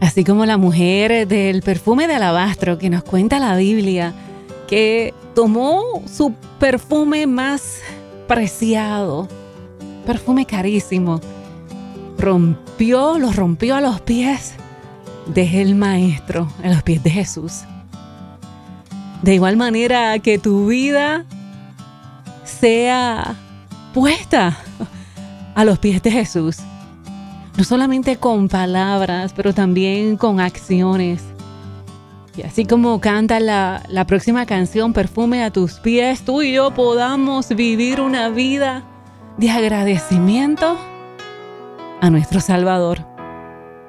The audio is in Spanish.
así como la mujer del perfume de alabastro que nos cuenta la Biblia, que tomó su perfume más preciado, perfume carísimo, lo rompió a los pies del Maestro, a los pies de Jesús. De igual manera que tu vida sea puesta a los pies de Jesús, no solamente con palabras, pero también con acciones. Y así como canta la próxima canción, Perfume a tus pies, tú y yo podamos vivir una vida de agradecimiento a nuestro Salvador.